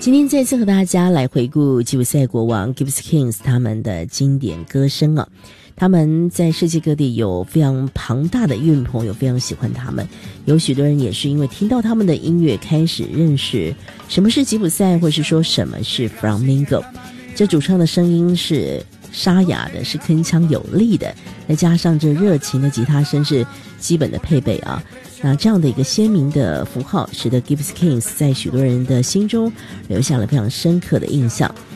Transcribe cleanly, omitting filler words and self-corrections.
今天再次和大家来回顾吉普赛国王 Gypsy Kings 他们的经典歌声啊，他们在世界各地有非常庞大的乐朋友，非常喜欢他们。有许多人也是因为听到他们的音乐开始认识什么是吉普赛，或是说什么是 Flamingo。这主唱的声音是沙哑的，是铿锵有力的，再加上这热情的吉他声是基本的配备啊。那这样的一个鲜明的符号，使得 Gypsy Kings 在许多人的心中留下了非常深刻的印象。